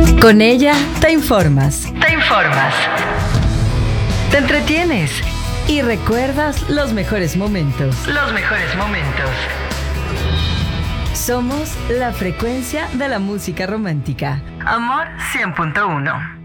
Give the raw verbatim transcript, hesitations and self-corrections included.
Con ella te informas. Te informas. Te entretienes. Y recuerdas los mejores momentos. Los mejores momentos. Somos la frecuencia de la música romántica. Amor cien punto uno.